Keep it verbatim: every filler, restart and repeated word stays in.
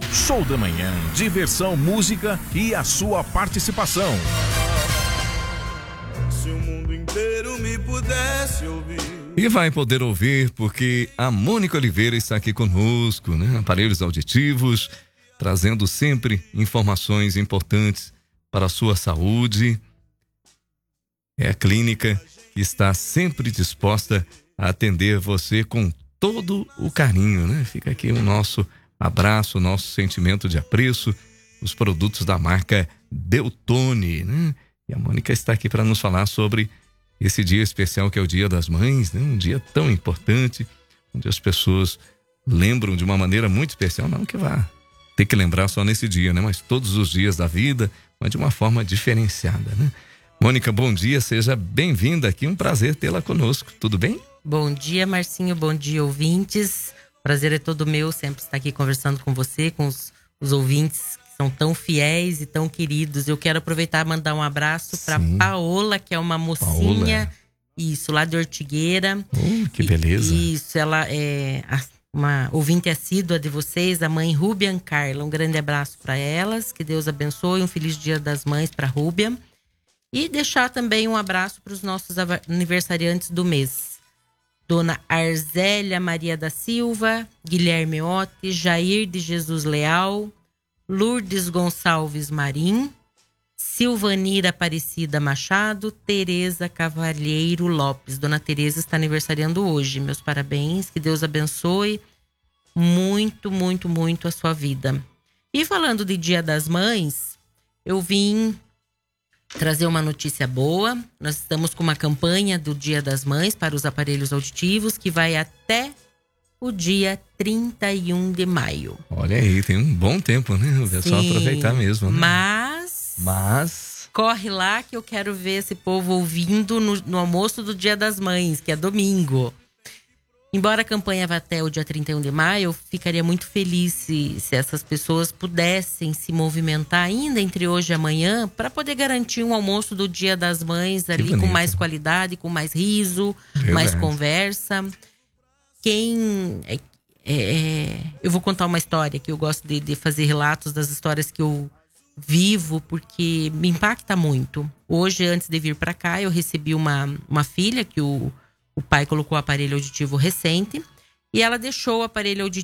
Show da Manhã, diversão, música e a sua participação. Se o mundo inteiro me pudesse ouvir. E vai poder ouvir porque a Mônica Oliveira está aqui conosco, né? Aparelhos auditivos, trazendo sempre informações importantes para a sua saúde. É a clínica que está sempre disposta a atender você com todo o carinho, né? Fica aqui o nosso abraço, o nosso sentimento de apreço, os produtos da marca Deltone, né? E a Mônica está aqui para nos falar sobre esse dia especial que é o Dia das Mães, né? Um dia tão importante, onde as pessoas lembram de uma maneira muito especial, não que vá ter que lembrar só nesse dia, né? Mas todos os dias da vida, mas de uma forma diferenciada, né? Mônica, bom dia, seja bem-vinda aqui, um prazer tê-la conosco, tudo bem? Bom dia, Marcinho, bom dia, ouvintes. Prazer é todo meu sempre estar aqui conversando com você, com os, os ouvintes que são tão fiéis e tão queridos. Eu quero aproveitar e mandar um abraço para Paola, que é uma mocinha, Paola. Isso, lá de Ortigueira. Uh, que beleza. E, isso, ela é uma ouvinte assídua de vocês, a mãe Rúbia e Carla. Um grande abraço para elas, que Deus abençoe, um feliz Dia das Mães para Rúbia. E deixar também um abraço para os nossos aniversariantes do mês. Dona Arzélia Maria da Silva, Guilherme Otti, Jair de Jesus Leal, Lourdes Gonçalves Marim, Silvanira Aparecida Machado, Tereza Cavalheiro Lopes. Dona Tereza está aniversariando hoje. Meus parabéns, que Deus abençoe muito, muito, muito a sua vida. E falando de Dia das Mães, eu vim trazer uma notícia boa. Nós estamos com uma campanha do Dia das Mães para os aparelhos auditivos que vai até o dia trinta e um de maio. Olha aí, tem um bom tempo, né? É só aproveitar mesmo, né? Mas... Mas... corre lá que eu quero ver esse povo ouvindo no, no almoço do Dia das Mães, que é domingo. Embora a campanha vá até o dia trinta e um de maio, eu ficaria muito feliz se, se essas pessoas pudessem se movimentar ainda entre hoje e amanhã para poder garantir um almoço do Dia das Mães ali com mais qualidade, com mais riso, Verdade. mais conversa. Quem... É, é, eu vou contar uma história que eu gosto de, de fazer relatos das histórias que eu vivo, porque me impacta muito. Hoje, antes de vir para cá, eu recebi uma, uma filha que o O pai colocou o aparelho auditivo recente e ela deixou o aparelho auditivo